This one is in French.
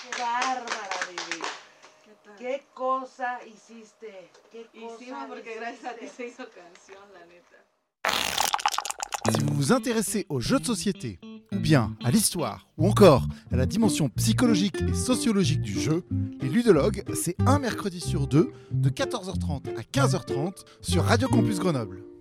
Qué bárbara, Vivi. ¿Qué tal? Qué cosa hiciste. Qué cosa Hicimos porque gracias a ti hiciste. se hizo canción, la neta. Si vous vous intéressez aux jeux de société, ou bien à l'histoire, ou encore à la dimension psychologique et sociologique du jeu, les Ludologues, c'est un mercredi sur deux, de 14h30 à 15h30 sur Radio Campus Grenoble.